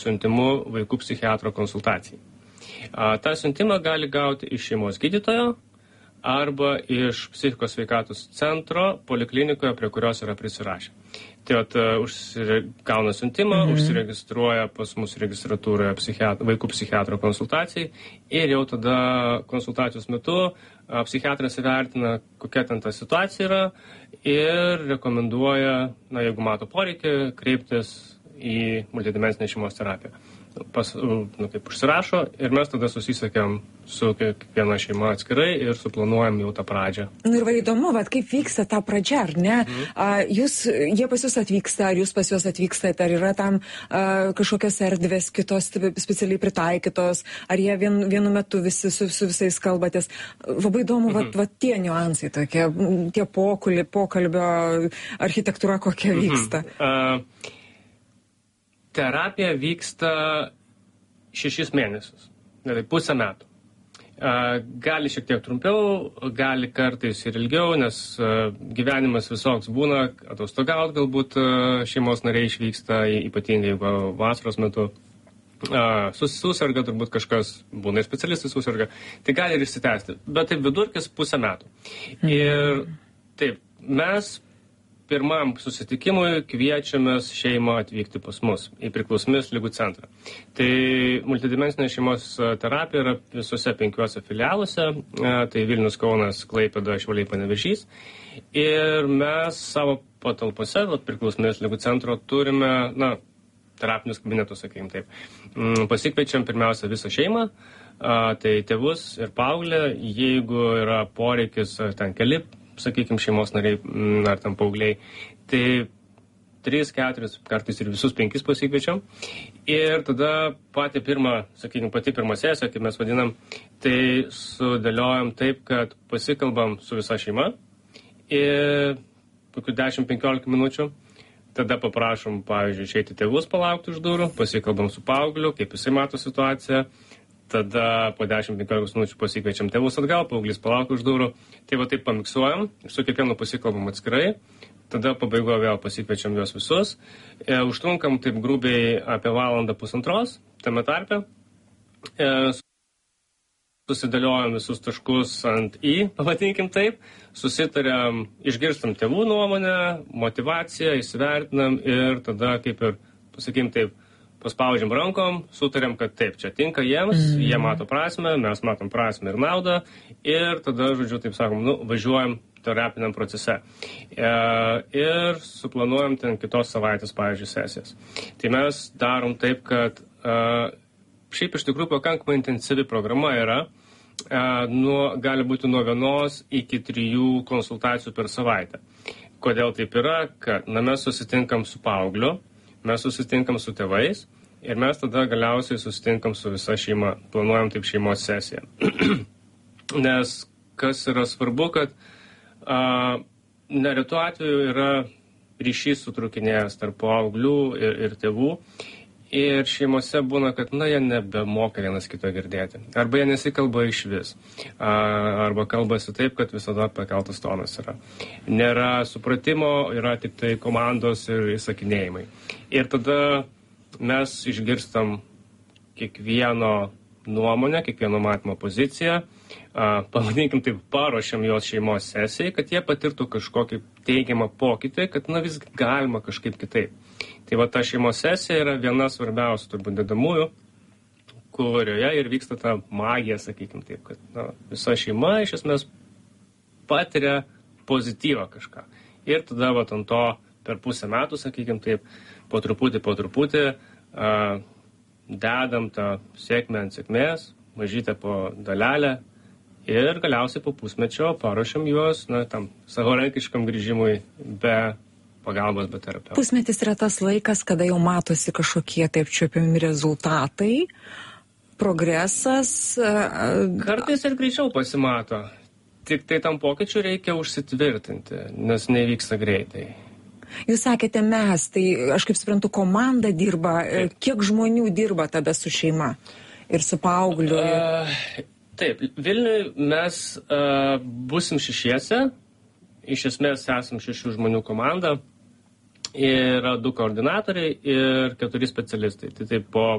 siuntimu vaikų psichiatro konsultacijai. Ta siuntimą gali gauti iš šeimos gydytojo arba iš psichikos sveikatos centro poliklinikoje, prie kurios yra prisirašę. Tai gauna siuntimą, užsiregistruoja pas mus registratūroje vaikų psichiatro konsultacijai ir jau tada konsultacijos metu psichiatras įvertina, kokia ten ta situacija yra ir rekomenduoja, jeigu mato poreikį, kreiptis į multidimensinę šeimos terapiją. Kaip užsirašo ir mes tada susisiekėm su kiekviena šeima atskirai ir suplanuojam jau tą pradžią. Ir įdomu, kaip vyksta ta pradžia, ar ne? Jie pas jūs atvyksta, ar jūs pas juos atvykstate, ar yra tam kažkokios erdvės kitos specialiai pritaikytos, ar jie vienu metu visi su visais kalbatės. Labai įdomu, tie niuansai tokie, tie pokalbio architektūra kokia vyksta. Terapija vyksta 6 mėnesius, pusę metų. Gali šiek tiek trumpiau, gali kartais ir ilgiau, nes gyvenimas visoks būna, atostogaut galbūt šeimos nariai išvyksta, ypatingai jeigu vasaros metu susirga, turbūt kažkas būna ir specialistai susirga, tai gali ir išsitęsti, bet taip vidurkis pusę metų. Ir taip, mes pirmam susitikimui kviečiamės šeimą atvykti pas mus į priklausomybės ligų centrą. Tai multidimensinė šeimos terapija yra visose 5 filialuose, tai Vilnius, Kaunas, Klaipėda, Šiauliai, Panevėžys. Ir mes savo patalpose, priklausomybės ligų centro, turime, terapinius kabinetus, sakykime taip. Pasikviečiam pirmiausia visą šeimą, tai tėvus ir paauglę, jeigu yra poreikis ten keli, sakykime, šeimos nariai ar tam paaugliai, tai 3, 4, kartais ir visus 5 pasikviečiam. Ir tada pati pirma sesija, kaip mes vadinam, tai sudėliojam taip, kad pasikalbam su visa šeima ir kokių 10-15 minučių. Tada paprašom, pavyzdžiui, išeiti tėvus palaukti už durų, pasikalbam su paaugliu, kaip jisai mato situaciją. Tada po 10-15 minučių pasikviečiam tėvus atgal, paauglys palaukia už durų. Tai taip pamiksuojam, su kiekvienu pasikalbam atskirai. Tada pabaigoje vėl pasikviečiam juos visus. Užtrunkam taip grubiai apie 1-1.5 tame tarpe. Susidėliojam visus taškus ant I, pavadinkim taip. Susitariam, išgirstam tėvų nuomonę, motivaciją, įsivertinam ir tada kaip ir, pasakykim taip, paspaudžiam rankom, sutarėm, kad taip, čia tinka jiems, jie mato prasmę, mes matom prasmę ir naudą ir tada, taip sakom, važiuojam terapiniam procese. Ir suplanuojam ten kitos savaitės, pavyzdžiui, sesijas. Tai mes darom taip, kad šiaip iš tikrųjų pakankamai intensyvi programa yra, gali būti nuo 1 iki 3 konsultacijų per savaitę. Kodėl taip yra? Kad mes susitinkam su paaugliu, mes susitinkam su tėvais ir mes tada galiausiai susitinkam su visa šeima. Planuojam taip šeimos sesiją. Nes kas yra svarbu, kad neretu atveju yra ryšys sutrukinėjęs tarp paauglių ir tėvų. Ir šeimose būna, kad jie nebemoka vienas kito girdėti. Arba jie nesikalba iš vis. Arba kalbasi taip, kad visada pakeltas tonas yra. Nėra supratimo, yra tik tai komandos ir įsakinėjimai. Ir tada mes išgirstam kiekvieno nuomonę, kiekvieno matymo poziciją. Pavadinkim taip, paruošiam jos šeimos sesijai, kad jie patirtų kažkokį teigiamą pokytį, kad vis galima kažkaip kitaip. Tai ta šeimos sesija yra viena svarbiausių turbūt dedamųjų, kurioje ir vyksta ta magija, sakykim taip, kad visa šeima iš esmės patiria pozityvą kažką. Ir tada ant to per pusę metų, sakykim taip, po truputį dedam tą sėkmę ant sėkmės, mažytę po dalelę ir galiausiai po pusmečio paruošiam juos tam savarankiškam grįžimui be pagalbos, be terapijos. Pusmetis yra tas laikas, kada jau matosi kažkokie taip apčiuopiami rezultatai, progresas. Kartais ir greičiau pasimato. Tik tai tam pokyčiu reikia užsitvirtinti, nes nevyksta greitai. Jūs sakėte mes, tai aš kaip suprantu, komanda dirba. Kiek žmonių dirba tada su šeima ir su paaugliu? Taip, Vilniuje mes busim 6. Iš esmės esam 6 žmonių komanda. yra 2 koordinatoriai ir 4 specialistai. Tai taip po